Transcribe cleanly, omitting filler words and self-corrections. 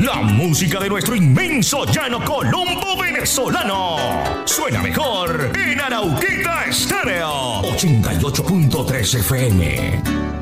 La música de nuestro inmenso llano Colombo venezolano. Suena mejor en Arauquita Estéreo 88.3 FM.